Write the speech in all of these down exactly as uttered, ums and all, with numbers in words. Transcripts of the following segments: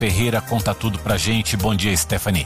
Ferreira conta tudo pra gente. Bom dia, Stephanie.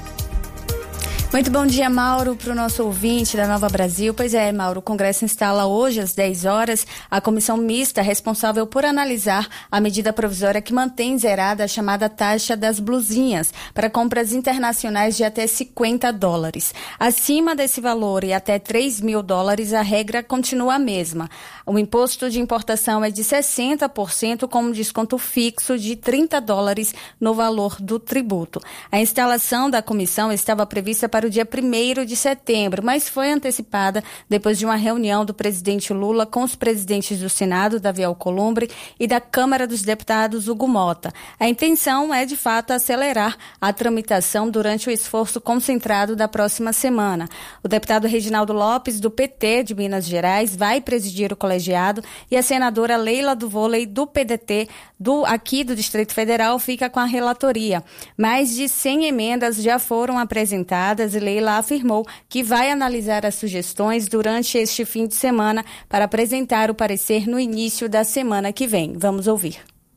Muito bom dia, Mauro, para o nosso ouvinte da Nova Brasil. Pois é, Mauro, o Congresso instala hoje às dez horas a comissão mista responsável por analisar a medida provisória que mantém zerada a chamada taxa das blusinhas para compras internacionais de até cinquenta dólares. Acima desse valor e até três mil dólares, a regra continua a mesma. O imposto de importação é de sessenta por cento com um desconto fixo de trinta dólares no valor do tributo. A instalação da comissão estava prevista para para o dia primeiro de setembro, mas foi antecipada depois de uma reunião do presidente Lula com os presidentes do Senado, Davi Alcolumbre, e da Câmara dos Deputados, Hugo Mota. A intenção é, de fato, acelerar a tramitação durante o esforço concentrado da próxima semana. O deputado Reginaldo Lopes, do P T de Minas Gerais, vai presidir o colegiado e a senadora Leila do Vôlei, do P D T, do, aqui do Distrito Federal, fica com a relatoria. Mais de cem emendas já foram apresentadas e Leila afirmou que vai analisar as sugestões durante este fim de semana para apresentar o parecer no início da semana que vem. Vamos ouvir.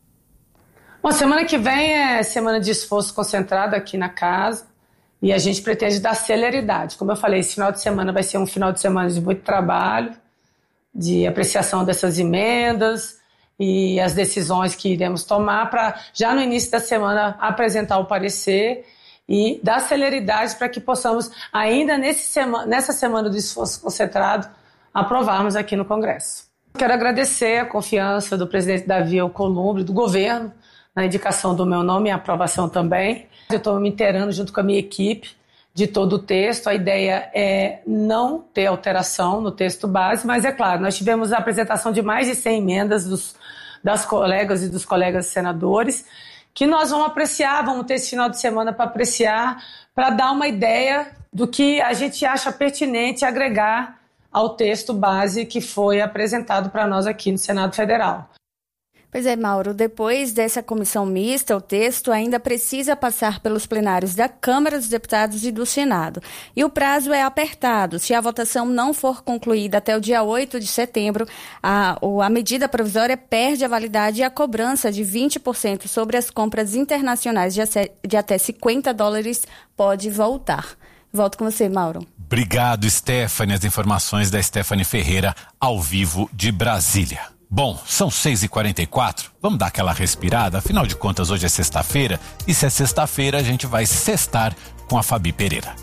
Bom, semana que vem é semana de esforço concentrado aqui na casa e a gente pretende dar celeridade. Como eu falei, esse final de semana vai ser um final de semana de muito trabalho, de apreciação dessas emendas e as decisões que iremos tomar para, já no início da semana, apresentar o parecer e dar celeridade para que possamos, ainda nesse sema, nessa semana do esforço concentrado, aprovarmos aqui no Congresso. Quero agradecer a confiança do presidente Davi Alcolumbre, do governo, na indicação do meu nome e a aprovação também. Eu estou me inteirando junto com a minha equipe de todo o texto. A ideia é não ter alteração no texto base, mas é claro, nós tivemos a apresentação de mais de cem emendas dos, das colegas e dos colegas senadores, que nós vamos apreciar, vamos ter esse final de semana para apreciar, para dar uma ideia do que a gente acha pertinente agregar ao texto base que foi apresentado para nós aqui no Senado Federal. Pois é, Mauro, depois dessa comissão mista, o texto ainda precisa passar pelos plenários da Câmara dos Deputados e do Senado. E o prazo é apertado. Se a votação não for concluída até o dia oito de setembro, a, a medida provisória perde a validade e a cobrança de vinte por cento sobre as compras internacionais de, de até cinquenta dólares pode voltar. Volto com você, Mauro. Obrigado, Stephanie. As informações da Stephanie Ferreira, ao vivo de Brasília. Bom, são seis e quarenta e quatro, vamos dar aquela respirada, afinal de contas hoje é sexta-feira, e se é sexta-feira a gente vai sextar com a Fabi Pereira.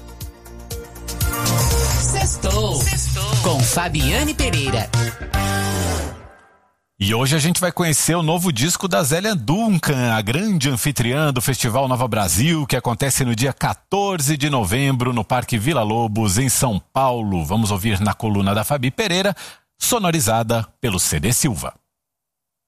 Sextou, Sextou. Com Fabiane Pereira. E hoje a gente vai conhecer o novo disco da Zélia Duncan, a grande anfitriã do Festival Nova Brasil, que acontece no dia quatorze de novembro no Parque Vila Lobos, em São Paulo. Vamos ouvir na coluna da Fabi Pereira, sonorizada pelo C D Silva.